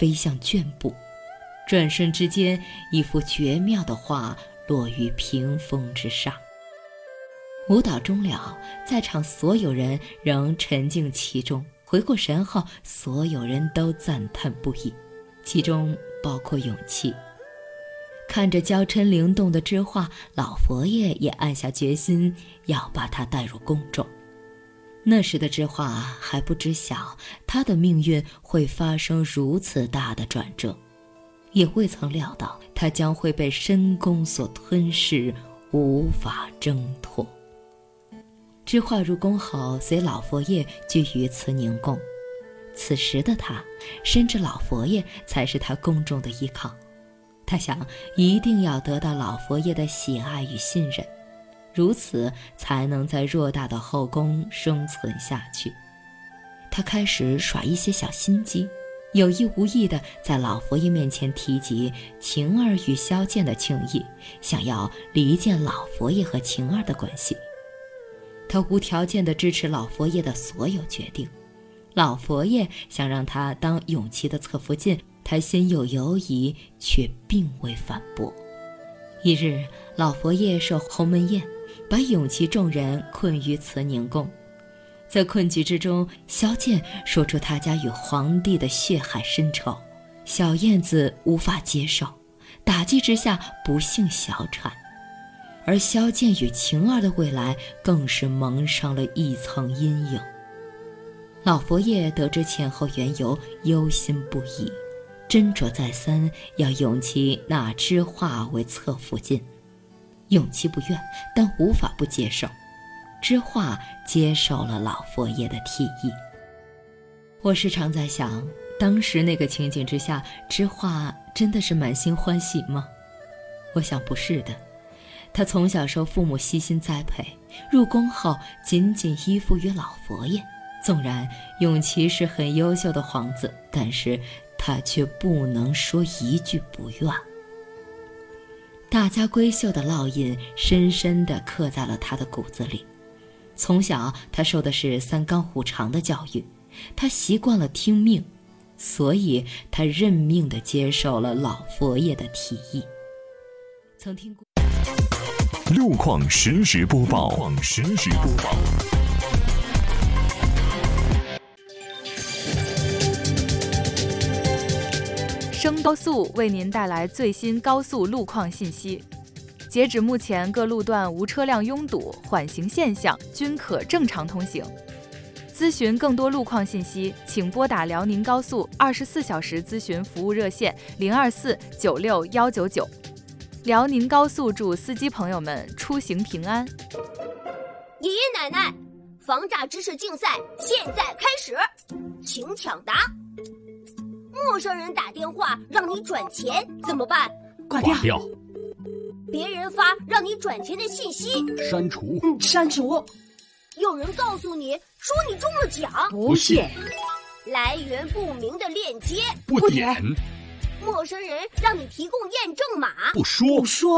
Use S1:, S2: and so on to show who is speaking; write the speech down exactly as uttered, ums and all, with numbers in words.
S1: 飞向卷布，转瞬之间，一幅绝妙的画落于屏风之上。舞蹈终了，在场所有人仍沉浸其中，回过神后，所有人都赞叹不已，其中包括永琪。看着娇嗔灵动的之画，老佛爷也暗下决心要把它带入宫中。那时的之画还不知晓他的命运会发生如此大的转折，也未曾料到他将会被深宫所吞噬，无法挣脱。之画入宫后，随老佛爷居于慈宁宫。此时的他深知老佛爷才是他宫中的依靠，他想一定要得到老佛爷的喜爱与信任，如此才能在偌大的后宫生存下去。他开始耍一些小心机，有意无意地在老佛爷面前提及晴儿与萧剑的情谊，想要离间老佛爷和晴儿的关系。他无条件地支持老佛爷的所有决定，老佛爷想让他当永琪的侧福晋，他心有犹疑，却并未反驳。一日，老佛爷设鸿门宴，把永琪众人困于慈宁宫。在困局之中，萧剑说出他家与皇帝的血海深仇，小燕子无法接受，打击之下不幸小产。而萧剑与晴儿的未来更是蒙上了一层阴影。老佛爷得知前后缘由，忧心不已，斟酌再三，要永琪纳之画为侧福晋。永琪不愿，但无法不接受。之画接受了老佛爷的提议。我时常在想，当时那个情景之下，之画真的是满心欢喜吗？我想不是的。他从小受父母悉心栽培，入宫后紧紧依附于老佛爷。纵然永琪是很优秀的皇子，但是他却不能说一句不愿。大家闺秀的烙印深深地刻在了他的骨子里。从小他受的是三纲五常的教育，他习惯了听命，所以他认命地接受了老佛爷的提议。曾听过
S2: 路况实时播报，路况实时播报。
S3: 升高速为您带来最新高速路况信息。截止目前，各路段无车辆拥堵，缓行现象均可正常通行。咨询更多路况信息，请拨打辽宁高速二十四小时咨询服务热线零二四九六幺九九。辽宁高速祝司机朋友们出行平安。
S4: 爷爷奶奶，防诈知识竞赛现在开始，请抢答。陌生人打电话让你转钱怎么办？
S5: 挂掉。
S6: 挂掉。
S4: 别人发让你转钱的信息，
S6: 删除。
S5: 嗯，删除。
S4: 有人告诉你说你中了奖，
S5: 不信。
S4: 来源不明的链接，
S6: 不点。
S4: 陌生人让你提供验证码，
S6: 不说。
S5: 不说。